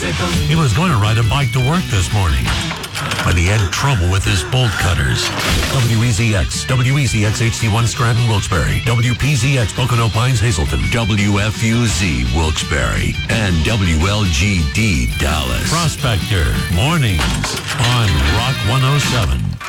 bicycle. He was going to ride a bike to work this morning, but he had trouble with his bolt cutters. WEZX HD1 Scranton, Wilkes-Barre. WPZX Pocono Pines, Hazleton. WFUZ Wilkes-Barre and WLGD Dallas. Prospector mornings on Rock 107.